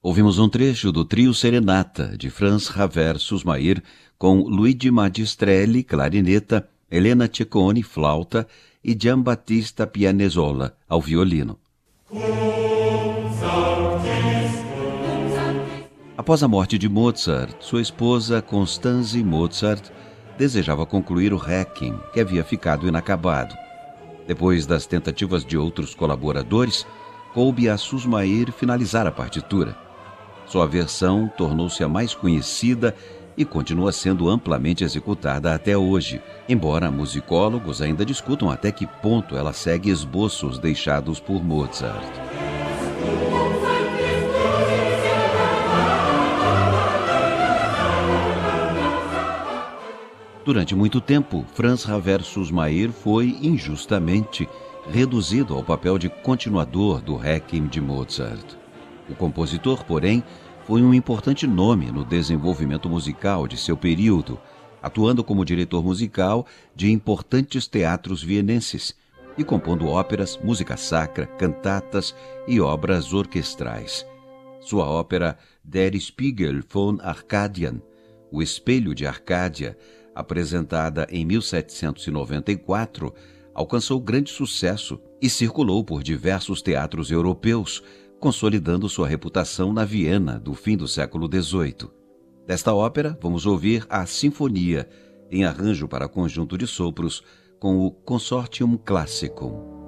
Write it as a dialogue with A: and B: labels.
A: Ouvimos um trecho do trio Serenata, de Franz Xaver Susmair, com Luigi Magistrelli, clarineta, Elena Cecconi, flauta e Giambattista Pianezola, ao violino. Após a morte de Mozart, sua esposa Constanze Mozart desejava concluir o Requiem, que havia ficado inacabado. Depois das tentativas de outros colaboradores, coube a Susmair finalizar a partitura. Sua versão tornou-se a mais conhecida e continua sendo amplamente executada até hoje, embora musicólogos ainda discutam até que ponto ela segue esboços deixados por Mozart. Durante muito tempo, Franz Xaver Susmair foi, injustamente, reduzido ao papel de continuador do Requiem de Mozart. O compositor, porém, foi um importante nome no desenvolvimento musical de seu período, atuando como diretor musical de importantes teatros vienenses e compondo óperas, música sacra, cantatas e obras orquestrais. Sua ópera Der Spiegel von Arkadien, O Espelho de Arcádia, apresentada em 1794, alcançou grande sucesso e circulou por diversos teatros europeus, consolidando sua reputação na Viena do fim do século XVIII. Desta ópera, vamos ouvir a Sinfonia, em arranjo para conjunto de sopros, com o Consortium Classicum.